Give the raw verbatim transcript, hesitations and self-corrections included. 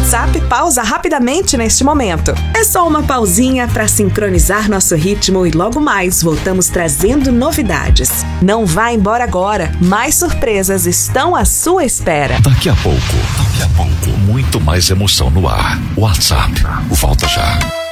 WhatsApp pausa rapidamente neste momento. É só uma pausinha para sincronizar nosso ritmo e logo mais voltamos trazendo novidades. Não vá embora agora, mais surpresas estão à sua espera. Daqui a pouco, daqui a pouco, muito mais emoção no ar. WhatsApp, volta já.